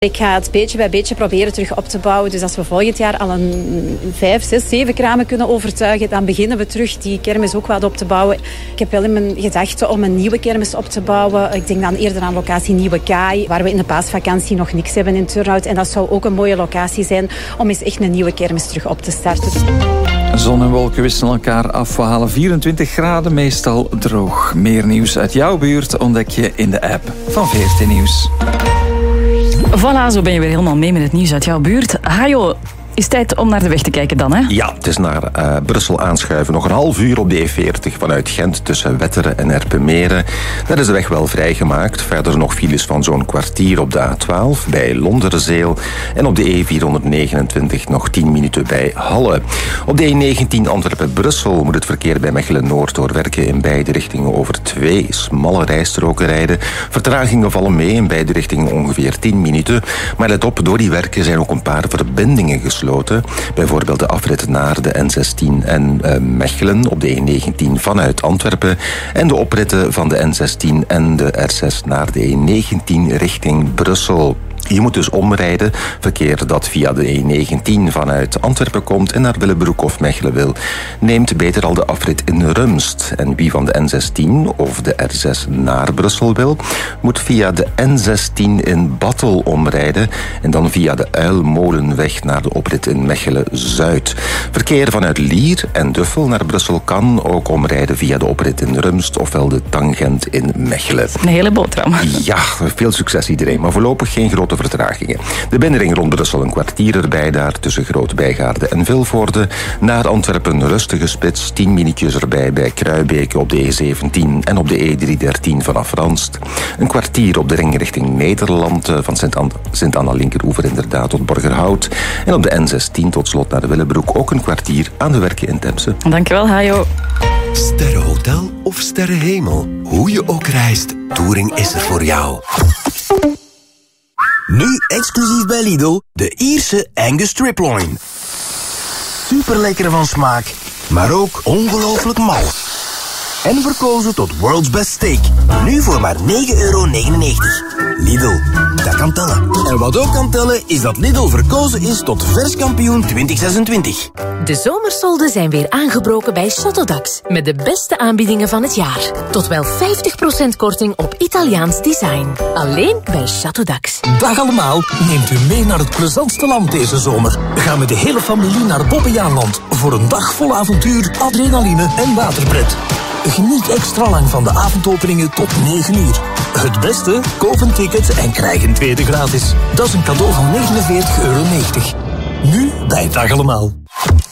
Ik ga het beetje bij beetje proberen terug op te bouwen. Dus als we volgend jaar al een 5, 6, 7 kramen kunnen overtuigen, dan beginnen we terug die kermis ook wat op te bouwen. Ik heb wel in mijn gedachten om een nieuwe kermis op te bouwen. Ik denk dan eerder aan locatie Nieuwe Kaai, waar we in de paasvakantie nog niks hebben in Turnhout. En dat zou ook een mooie locatie zijn om eens echt een nieuwe kermis terug op te starten. Zon en wolken wisselen elkaar af. We halen 24 graden, meestal droog. Meer nieuws uit jouw buurt ontdek je in de app van VRT Nieuws. Voilà, zo ben je weer helemaal mee met het nieuws uit jouw buurt. Hajo, is tijd om naar de weg te kijken dan, hè? Ja, het is naar Brussel aanschuiven. Nog een half uur op de E40 vanuit Gent tussen Wetteren en Erpenmeren. Daar is de weg wel vrijgemaakt. Verder nog files van zo'n kwartier op de A12 bij Londerzeel. En op de E429 nog 10 minuten bij Halle. Op de E19 Antwerpen-Brussel moet het verkeer bij Mechelen-Noord doorwerken in beide richtingen over 2 smalle rijstroken rijden. Vertragingen vallen mee in beide richtingen ongeveer 10 minuten. Maar let op, door die werken zijn ook een paar verbindingen gesloten. Bijvoorbeeld de afrit naar de N16 en Mechelen op de E19 vanuit Antwerpen. En de opritten van de N16 en de R6 naar de E19 richting Brussel. Je moet dus omrijden. Verkeer dat via de E19 vanuit Antwerpen komt en naar Willebroek of Mechelen wil, neemt beter al de afrit in Rumst. En wie van de N16 of de R6 naar Brussel wil, moet via de N16 in Battel omrijden en dan via de Uilmolenweg naar de oprit in Mechelen-Zuid. Verkeer vanuit Lier en Duffel naar Brussel kan ook omrijden via de oprit in Rumst ofwel de tangent in Mechelen. Een hele boterham. Ja, veel succes iedereen, maar voorlopig geen grote vertragingen. De binnenring rond Brussel een kwartier erbij daar tussen Groot-Bijgaarde en Vilvoorde. Naar Antwerpen rustige spits, 10 minuutjes erbij bij Kruibeke op de E17 en op de E313 vanaf Ranst. Een kwartier op de ring richting Nederland van Sint-Anna linkeroever inderdaad tot Borgerhout. En op de N16 tot slot naar de Willebroek ook een kwartier aan de werken in Temse. Dankjewel, Hajo. Sterrenhotel of sterrenhemel, hoe je ook reist, Touring is er voor jou. Nu exclusief bij Lidl, de Ierse Angus Striploin. Super lekker van smaak, maar ook ongelooflijk mal. En verkozen tot World's Best Steak. Nu voor maar €9,99. Lidl, dat kan tellen. En wat ook kan tellen is dat Lidl verkozen is tot verskampioen 2026. De zomersolden zijn weer aangebroken bij Château met de beste aanbiedingen van het jaar. Tot wel 50% korting op Italiaans design. Alleen bij Château. Dag allemaal, neemt u mee naar het plezantste land deze zomer. Ga met de hele familie naar Bobbejaanland voor een dag vol avontuur, adrenaline en waterpret. Geniet extra lang van de avondopeningen tot 9 uur. Het beste? Koop een ticket en krijg een tweede gratis. Dat is een cadeau van €49,90. Nu bij Dag allemaal.